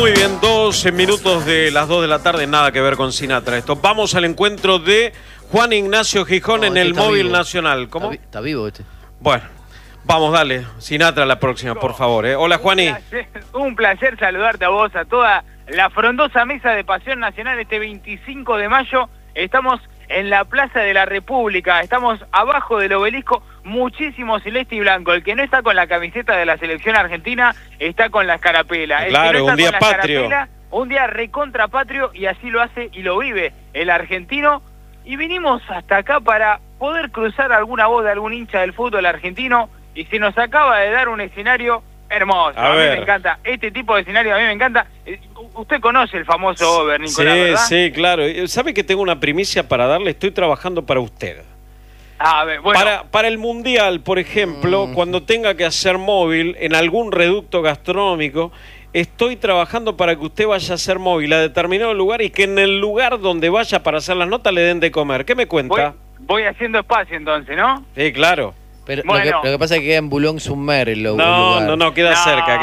Muy bien, 12 minutos de las 2 de la tarde, nada que ver con Sinatra. Esto. Vamos al encuentro de Juan Ignacio Gijón en el Móvil Nacional. ¿Cómo? Está vivo este. Bueno, vamos, dale. Sinatra la próxima, por favor. Hola, Juani. Un placer saludarte a vos, a toda la frondosa mesa de Pasión Nacional este 25 de mayo. Estamos en la Plaza de la República, estamos abajo del obelisco, muchísimo celeste y blanco. El que no está con la camiseta de la selección argentina está con la escarapela. Claro, el que no está un día con la patrio. Un día recontra patrio, y así lo hace y lo vive el argentino. Y vinimos hasta acá para poder cruzar alguna voz de algún hincha del fútbol argentino, y se nos acaba de dar un escenario hermoso. A mí me encanta este tipo de escenario, a mí me encanta. Usted conoce el famoso over, Nicolás, ¿verdad? Sí, claro. ¿Sabe que tengo una primicia para darle? Estoy trabajando para usted. A ver, bueno. Para el Mundial, por ejemplo, cuando tenga que hacer móvil en algún reducto gastronómico, estoy trabajando para que usted vaya a hacer móvil a determinado lugar y que en el lugar donde vaya para hacer las notas le den de comer. ¿Qué me cuenta? Voy haciendo espacio entonces, ¿no? Sí, claro. Pero bueno, lo que pasa es que queda en Boulogne-sur-Mer el lugar. No, queda cerca.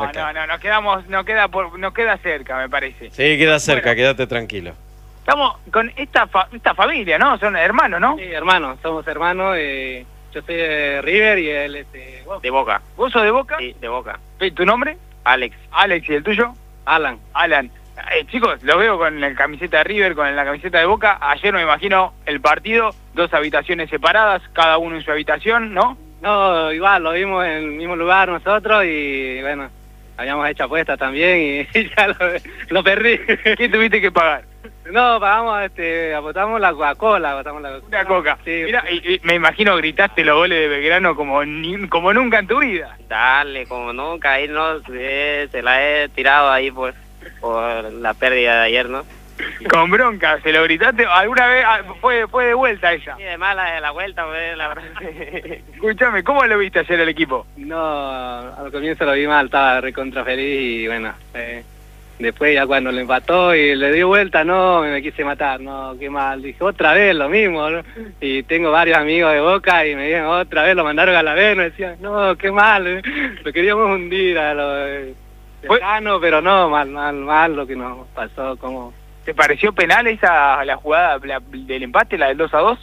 Nos queda cerca, me parece. Sí, queda cerca, bueno, quédate tranquilo. Estamos con esta familia, ¿no? Son hermanos, ¿no? Sí, hermanos, somos hermanos. Yo soy de River y él es de Boca. ¿Vos sos de Boca? Sí, de Boca. ¿Tu nombre? Alex. Alex, ¿y el tuyo? Alan. Alan. Chicos, los veo con la camiseta de River, con la camiseta de Boca. Ayer me imagino el partido, 2 habitaciones separadas, cada uno en su habitación, ¿no? No, igual, lo vimos en el mismo lugar nosotros y bueno, habíamos hecho apuestas también y ya lo perdí. ¿Qué tuviste que pagar? No, pagamos, apostamos la Coca-Cola. Una Coca. Sí. Mira, y me imagino gritaste los goles de Belgrano como nunca en tu vida. Dale, como nunca, ahí no, se la he tirado ahí por la pérdida de ayer, ¿no? Con bronca, ¿se lo gritaste? ¿Alguna vez fue de vuelta ella? Sí, de mala de la vuelta, pues, la verdad. Escúchame, ¿cómo lo viste ayer el equipo? No, al comienzo lo vi mal, estaba recontra feliz y bueno, después ya cuando le empató y le dio vuelta, no, me quise matar, no, qué mal. Dije, otra vez lo mismo, ¿no? Y tengo varios amigos de Boca y me dijeron, otra vez lo mandaron a la vez, me decían, no, qué mal, lo queríamos hundir a los cercanos, pero no, mal lo que nos pasó, como... ¿Te pareció penal la jugada del empate, la del 2-2?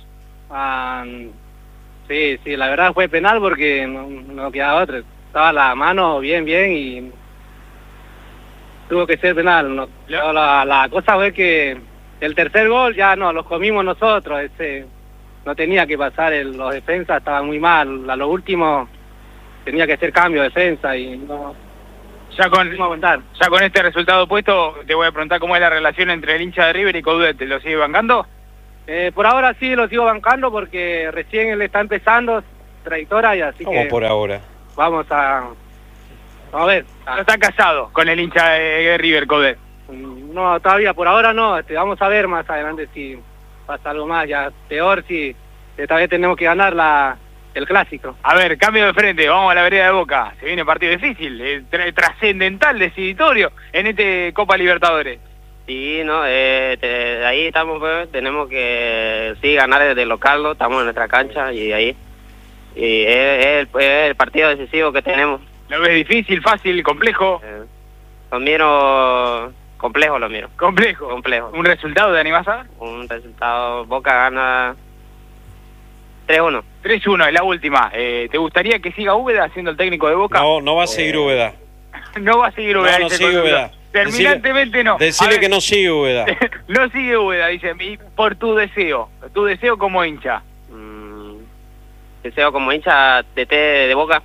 Sí, la verdad fue penal porque no quedaba otra. Estaba la mano bien y tuvo que ser penal. La cosa fue que el tercer gol ya no, los comimos nosotros. No tenía que pasar, los defensas estaban muy mal. A lo último tenía que hacer cambio de defensa y no... Ya con este resultado puesto, te voy a preguntar cómo es la relación entre el hincha de River y Coudet. ¿Lo sigue bancando? Por ahora sí lo sigo bancando porque recién él está empezando trayectoria y así ¿Cómo que... por ahora? Vamos a ver. ¿No está casado con el hincha de River, Coudet? No, todavía, por ahora no. Vamos a ver más adelante si pasa algo más. Ya peor si esta vez tenemos que ganar el clásico. A ver, cambio de frente, vamos a la vereda de Boca. Se viene partido difícil, trascendental, decisorio en este Copa Libertadores. Sí, no, ahí estamos, pues, tenemos que ganar desde local, ¿no? Estamos en nuestra cancha y ahí. Y es el partido decisivo que tenemos. ¿Lo ves difícil, fácil, complejo? Lo miro complejo, Complejo. ¿Un resultado te animás a dar? Un resultado, Boca gana 3-1. 3-1, es la última. ¿Te gustaría que siga Úbeda siendo el técnico de Boca? No va a seguir Úbeda. No va a seguir Úbeda. No sigue Úbeda. Terminantemente no. Decirle que no sigue Úbeda. No sigue Úbeda, dice, y por tu deseo como hincha. Deseo como hincha de Boca.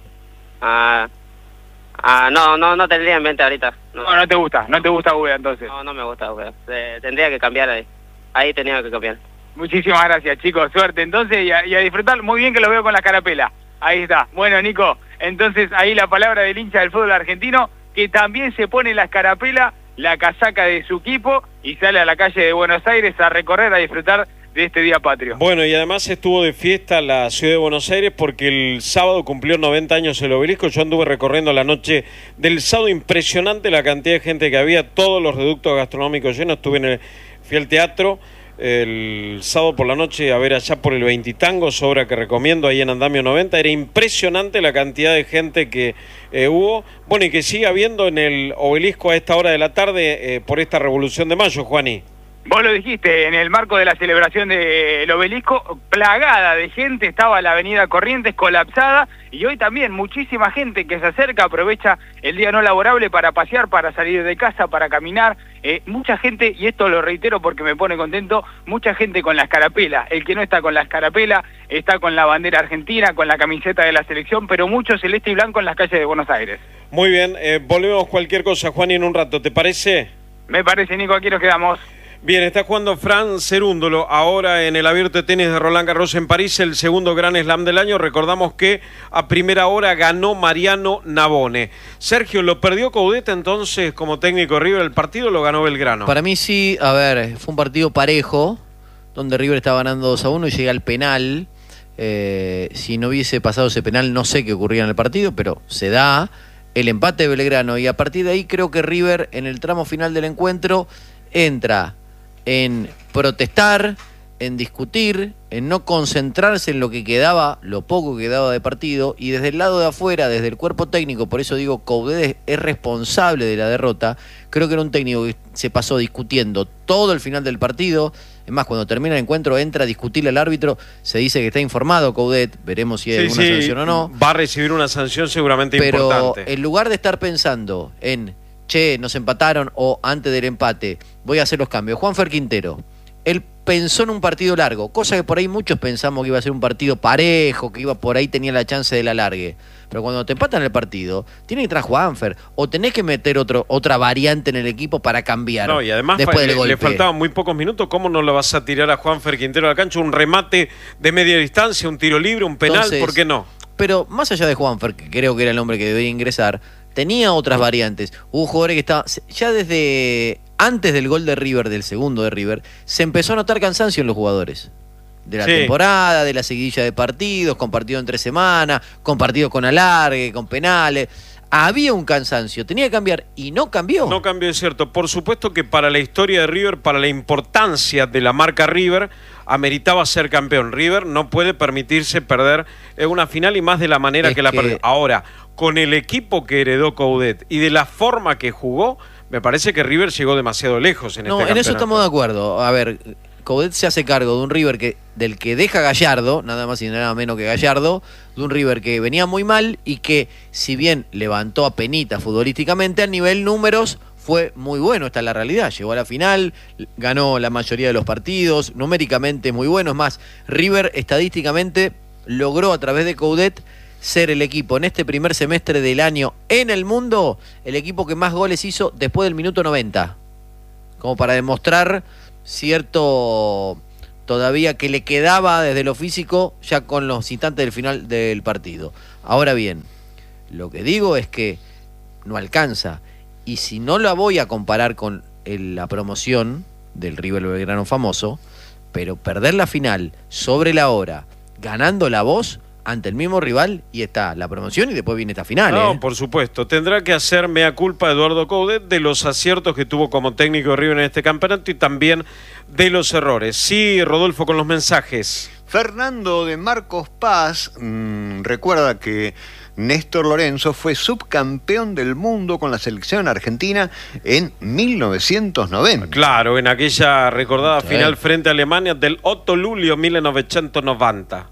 No tendría en mente ahorita. No te gusta Úbeda entonces. No me gusta Úbeda. Tendría que cambiar ahí tenía que cambiar. Muchísimas gracias, chicos, suerte entonces y a disfrutar. Muy bien que lo veo con la carapela. Ahí está. Bueno, Nico, entonces ahí la palabra del hincha del fútbol argentino, que también se pone la carapela, la casaca de su equipo y sale a la calle de Buenos Aires a recorrer, a disfrutar de este día patrio. Bueno, y además estuvo de fiesta la ciudad de Buenos Aires porque el sábado cumplió 90 años el obelisco. Yo anduve recorriendo la noche del sábado, impresionante la cantidad de gente que había, todos los reductos gastronómicos llenos. Fui al teatro, el sábado por la noche a ver allá por el Veintitangos, obra que recomiendo ahí en Andamio 90. Era impresionante la cantidad de gente que hubo, bueno, y que sigue habiendo en el Obelisco a esta hora de la tarde por esta Revolución de Mayo, Juani. Vos lo dijiste, en el marco de la celebración del Obelisco, plagada de gente, estaba la avenida Corrientes colapsada, y hoy también muchísima gente que se acerca, aprovecha el día no laborable para pasear, para salir de casa, para caminar, mucha gente, y esto lo reitero porque me pone contento, mucha gente con la escarapela. El que no está con la escarapela está con la bandera argentina, con la camiseta de la selección, pero mucho celeste y blanco en las calles de Buenos Aires. Muy bien, volvemos cualquier cosa, Juan, y en un rato, ¿te parece? Me parece, Nico, aquí nos quedamos. Bien, está jugando Fran Cerúndolo ahora en el Abierto de Tenis de Roland Garros en París, el segundo Grand Slam del año. Recordamos que a primera hora ganó Mariano Navone. Sergio, ¿lo perdió Coudet entonces como técnico de River el partido o lo ganó Belgrano? Para mí sí, a ver, fue un partido parejo, donde River estaba ganando 2-1 y llega al penal. Si no hubiese pasado ese penal, no sé qué ocurría en el partido, pero se da el empate de Belgrano. Y a partir de ahí creo que River, en el tramo final del encuentro, entra en protestar, en discutir, en no concentrarse en lo que quedaba, lo poco que quedaba de partido, y desde el lado de afuera, desde el cuerpo técnico, por eso digo, Coudet es responsable de la derrota. Creo que era un técnico que se pasó discutiendo todo el final del partido. Es más, cuando termina el encuentro entra a discutirle al árbitro, se dice que está informado Coudet, veremos si hay alguna sanción o no. Va a recibir una sanción seguramente importante. Pero en lugar de estar pensando en che, nos empataron, o antes del empate, voy a hacer los cambios. Juanfer Quintero, él pensó en un partido largo, cosa que por ahí muchos pensamos que iba a ser un partido parejo, que iba por ahí tenía la chance de la largue. Pero cuando te empatan el partido, tiene que entrar Juanfer, o tenés que meter otra variante en el equipo para cambiar. No, y además después del golpe. Le faltaban muy pocos minutos. ¿Cómo no lo vas a tirar a Juanfer Quintero a la cancha? Un remate de media distancia, un tiro libre, un penal, entonces, ¿por qué no? Pero más allá de Juanfer, que creo que era el hombre que debía ingresar, tenía otras variantes. Hubo jugadores que estaban, ya desde antes del gol de River, del segundo de River, se empezó a notar cansancio en los jugadores. De la temporada, de la seguidilla de partidos, con partido entre semana, con partidos con alargue, con penales. Había un cansancio, tenía que cambiar y no cambió. No cambió, es cierto. Por supuesto que para la historia de River, para la importancia de la marca River, ameritaba ser campeón. River no puede permitirse perder una final y más de la manera que la perdió. Ahora, con el equipo que heredó Coudet y de la forma que jugó, me parece que River llegó demasiado lejos en este campeonato. En eso estamos de acuerdo. A ver, Coudet se hace cargo de un River del que deja Gallardo, nada más y nada menos que Gallardo, de un River que venía muy mal y que, si bien levantó a penita futbolísticamente, a nivel números fue muy bueno, esta es la realidad. Llegó a la final, ganó la mayoría de los partidos, numéricamente muy bueno. Es más, River estadísticamente logró a través de Coudet ser el equipo en este primer semestre del año en el mundo, el equipo que más goles hizo después del minuto 90. Como para demostrar cierto todavía que le quedaba desde lo físico ya con los instantes del final del partido. Ahora bien, lo que digo es que no alcanza. Y si no la voy a comparar con la promoción del River Belgrano famoso, pero perder la final sobre la hora, ganando la voz ante el mismo rival, y está la promoción y después viene esta final. No, por supuesto. Tendrá que hacer mea culpa Eduardo Coudet de los aciertos que tuvo como técnico de River en este campeonato y también de los errores. Sí, Rodolfo, con los mensajes. Fernando de Marcos Paz recuerda que Néstor Lorenzo fue subcampeón del mundo con la selección argentina en 1990. Claro, en aquella recordada final frente a Alemania del 8 luglio 1990.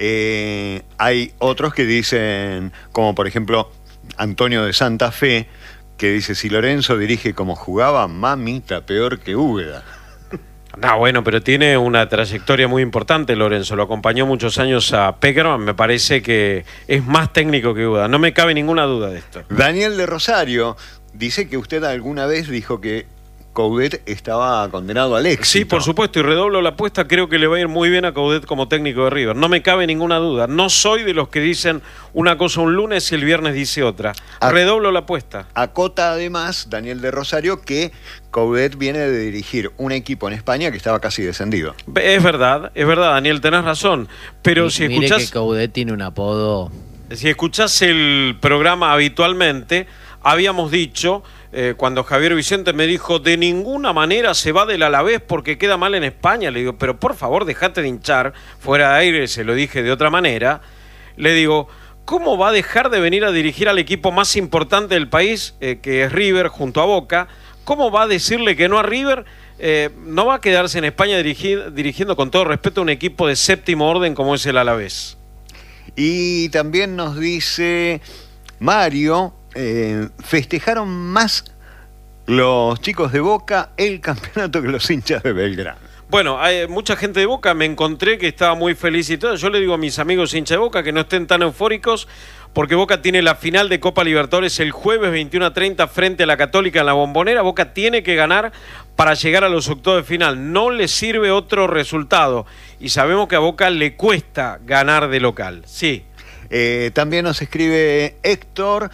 Hay otros que dicen, como por ejemplo Antonio de Santa Fe, que dice: si Lorenzo dirige como jugaba, mamita, peor que Úbeda. No, bueno, pero tiene una trayectoria muy importante Lorenzo, lo acompañó muchos años a Peckerman, me parece que es más técnico que Úbeda, no me cabe ninguna duda de esto. Daniel de Rosario dice que usted alguna vez dijo que Coudet estaba condenado al éxito. Sí, por supuesto, y redoblo la apuesta, creo que le va a ir muy bien a Coudet como técnico de River, no me cabe ninguna duda, no soy de los que dicen una cosa un lunes y el viernes dice otra, redoblo la apuesta. Acota además Daniel de Rosario que Coudet viene de dirigir un equipo en España que estaba casi descendido. Es verdad, Daniel, tenés razón, pero si escuchás... Mire que Coudet tiene un apodo... Si escuchás el programa habitualmente, habíamos dicho cuando Javier Vicente me dijo, de ninguna manera se va del Alavés porque queda mal en España. Le digo, pero por favor, dejate de hinchar, fuera de aire, se lo dije de otra manera. Le digo, ¿cómo va a dejar de venir a dirigir al equipo más importante del país, que es River, junto a Boca? ¿Cómo va a decirle que no a River? No va a quedarse en España dirigiendo, con todo respeto, a un equipo de séptimo orden como es el Alavés. Y también nos dice Mario, festejaron más los chicos de Boca el campeonato que los hinchas de Belgrano. Bueno, hay mucha gente de Boca, me encontré que estaba muy feliz y todo. Yo le digo a mis amigos hinchas de Boca que no estén tan eufóricos, porque Boca tiene la final de Copa Libertadores el jueves 21:30 frente a la Católica en la Bombonera. Boca tiene que ganar para llegar a los octavos de final. No le sirve otro resultado. Y sabemos que a Boca le cuesta ganar de local. Sí. También nos escribe Héctor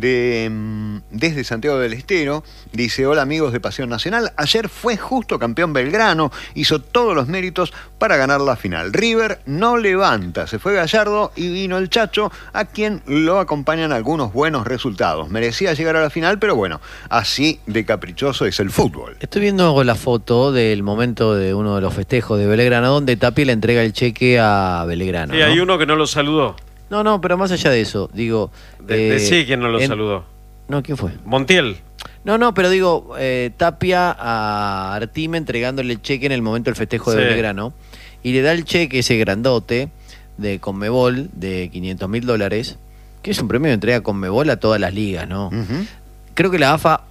desde Santiago del Estero. Dice, hola amigos de Pasión Nacional, ayer fue justo campeón Belgrano, hizo todos los méritos para ganar la final. River no levanta, se fue Gallardo y vino el Chacho, a quien lo acompañan algunos buenos resultados. Merecía llegar a la final, pero bueno, así de caprichoso es el fútbol. Estoy viendo la foto del momento de uno de los festejos de Belgrano, donde Tapia le entrega el cheque a Belgrano. Y ¿no? Hay uno que no lo saludó. No, pero más allá de eso, digo... Sí, ¿quién no lo saludó? No, ¿quién fue? Montiel. No, pero digo, Tapia a Artime entregándole el cheque en el momento del festejo de Belgrano, y le da el cheque ese grandote de Conmebol de $500.000, que es un premio de entrega Conmebol a todas las ligas, ¿no? Uh-huh. Creo que la AFA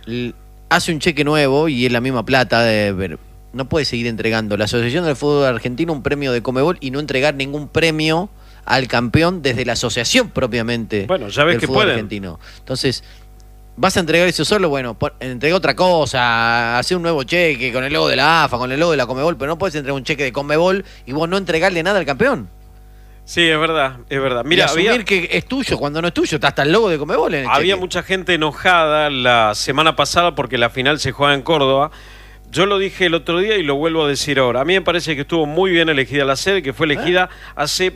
hace un cheque nuevo y es la misma plata, no puede seguir entregando la Asociación del Fútbol Argentino un premio de Conmebol y no entregar ningún premio al campeón desde la asociación propiamente. Bueno, ya ves del que fútbol pueden. Argentino. Entonces, ¿vas a entregar eso solo? Bueno, entrega otra cosa, hacer un nuevo cheque con el logo de la AFA, con el logo de la Conmebol, pero no puedes entregar un cheque de Conmebol y vos no entregarle nada al campeón. Sí, es verdad, es verdad. Mira, y asumir que es tuyo cuando no es tuyo, está hasta el logo de Conmebol en el había cheque. Mucha gente enojada la semana pasada porque la final se juega en Córdoba. Yo lo dije el otro día y lo vuelvo a decir ahora. A mí me parece que estuvo muy bien elegida la sede, que fue elegida hace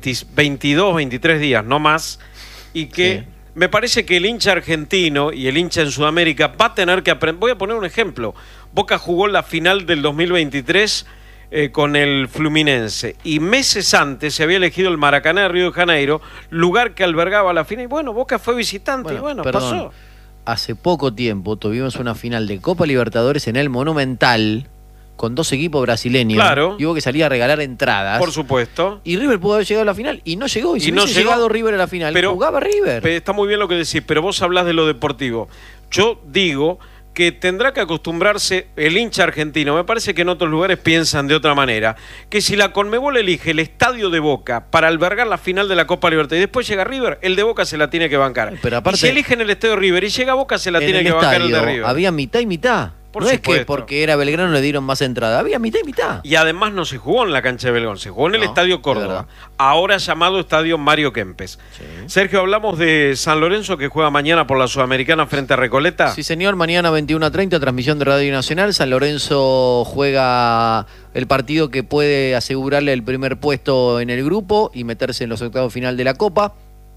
22, 23 días, no más, y que me parece que el hincha argentino y el hincha en Sudamérica va a tener que aprender. Voy a poner un ejemplo. Boca jugó la final del 2023 con el Fluminense, y meses antes se había elegido el Maracaná de Río de Janeiro, lugar que albergaba la final, y bueno, Boca fue visitante, pasó. Hace poco tiempo tuvimos una final de Copa Libertadores en el Monumental con 2 equipos brasileños. Claro. Y hubo que salir a regalar entradas. Por supuesto. Y River pudo haber llegado a la final y no llegó. Y si no hubiese llegado River a la final, pero jugaba River. Está muy bien lo que decís, pero vos hablás de lo deportivo. Yo digo que tendrá que acostumbrarse el hincha argentino. Me parece que en otros lugares piensan de otra manera. Que si la Conmebol elige el estadio de Boca para albergar la final de la Copa Libertadores y después llega River, el de Boca se la tiene que bancar. Pero aparte, y si eligen el estadio de River y llega Boca, se la tiene que bancar el de River. Había mitad y mitad. Por no supuesto. Es que porque era Belgrano le dieron más entrada, había mitad y mitad. Y además no se jugó en la cancha de Belgrano, se jugó en el Estadio Córdoba, ahora llamado Estadio Mario Kempes. Sí. Sergio, hablamos de San Lorenzo, que juega mañana por la Sudamericana frente a Recoleta. Sí, señor, mañana 21:30, transmisión de Radio Nacional. San Lorenzo juega el partido que puede asegurarle el primer puesto en el grupo y meterse en los octavos final de la Copa.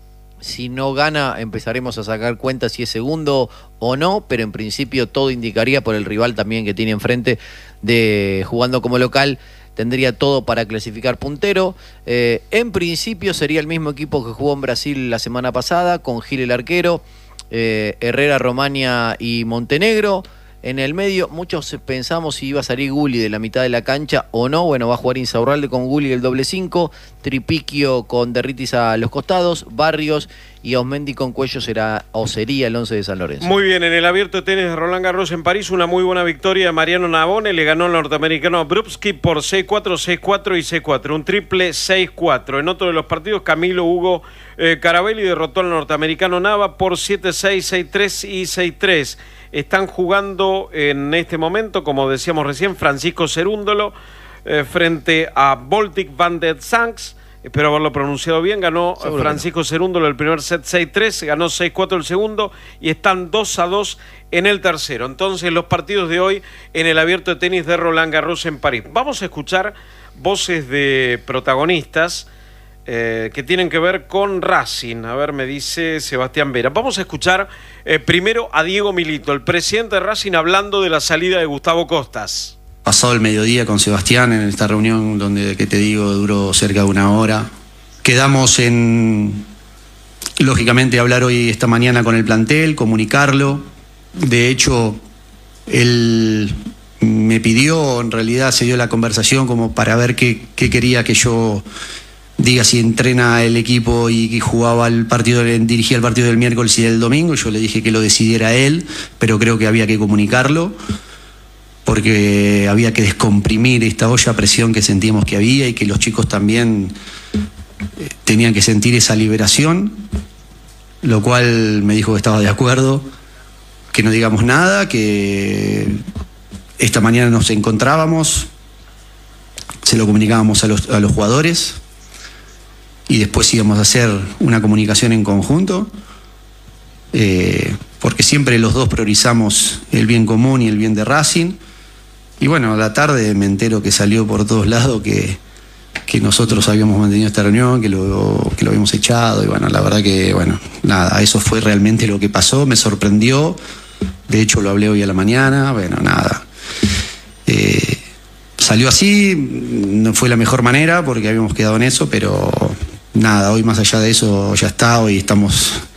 Si no gana, empezaremos a sacar cuentas si es segundo o no, pero en principio todo indicaría, por el rival también que tiene enfrente, de jugando como local, tendría todo para clasificar puntero. En principio sería el mismo equipo que jugó en Brasil la semana pasada, con Gil el arquero, Herrera, Romania y Montenegro. En el medio, muchos pensamos si iba a salir Gulli de la mitad de la cancha o no. Bueno, va a jugar Insaurralde con Gulli el doble 5, Tripiquio con Derritis a los costados, Barrios y Osmendi con Cuello sería el 11 de San Lorenzo. Muy bien, en el abierto de tenis de Roland Garros en París, una muy buena victoria de Mariano Navone, le ganó al norteamericano Brubski por 6-4, 6-4 y 6-4, un triple 6-4. En otro de los partidos, Camilo Hugo Carabelli derrotó al norteamericano Nava por 7-6, 6-3 y 6-3. Están jugando en este momento, como decíamos recién, Francisco Cerúndolo frente a Voltic van der Sanks. Espero haberlo pronunciado bien. Ganó Francisco Cerúndolo el primer set 6-3, ganó 6-4 el segundo y están 2-2 en el tercero. Entonces, los partidos de hoy en el abierto de tenis de Roland Garros en París. Vamos a escuchar voces de protagonistas que tienen que ver con Racing. A ver, me dice Sebastián Vera. Vamos a escuchar primero a Diego Milito, el presidente de Racing, hablando de la salida de Gustavo Costas. Pasado el mediodía con Sebastián en esta reunión donde, que te digo, duró cerca de 1 hora. Quedamos en, lógicamente, hablar hoy, esta mañana con el plantel, comunicarlo. De hecho, él me pidió, en realidad se dio la conversación como para ver qué quería que yo diga, si entrena el equipo y jugaba el partido, dirigía el partido del miércoles y del domingo. Yo le dije que lo decidiera él, pero creo que había que comunicarlo, porque había que descomprimir esta olla a presión que sentíamos que había y que los chicos también tenían que sentir esa liberación, lo cual me dijo que estaba de acuerdo, que no digamos nada, que esta mañana nos encontrábamos, se lo comunicábamos a los jugadores y después íbamos a hacer una comunicación en conjunto, porque siempre los dos priorizamos el bien común y el bien de Racing. Y bueno, a la tarde me entero que salió por todos lados que nosotros habíamos mantenido esta reunión, que lo habíamos echado, y bueno, la verdad que, bueno, nada, eso fue realmente lo que pasó, me sorprendió, de hecho lo hablé hoy a la mañana, bueno, nada. Salió así, no fue la mejor manera porque habíamos quedado en eso, pero nada, hoy más allá de eso ya está, hoy estamos